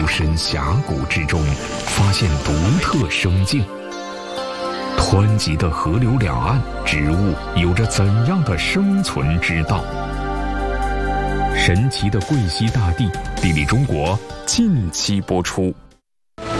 深峡谷之中，发现独特生境。湍急的河流两岸，植物有着怎样的生存之道？神奇的贵西大地，地理中国近期播出。